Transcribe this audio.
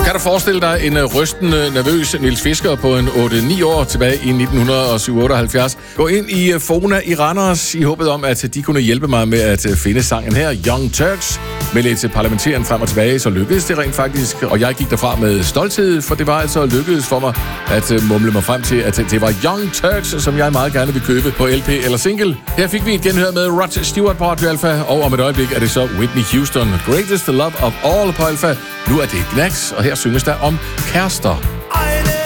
Kan du forestille dig en rystende, nervøs Niels Fisker på en 8-9 år tilbage i 1978? Gå ind i Fona i Randers i håbet om, at de kunne hjælpe mig med at finde sangen her, Young Turks. Med lidt parlamenteren frem og tilbage, så lykkedes det rent faktisk, og jeg gik derfra med stolthed, for det var altså lykkedes for mig at mumle mig frem til, at det var Young Turks, som jeg meget gerne vil købe på LP eller single. Her fik vi et genhør med Rod Stewart på Radio Alpha, og om et øjeblik er det så Whitney Houston, Greatest Love of All på Alpha. Nu er det Knacks, og her synges der om kærester.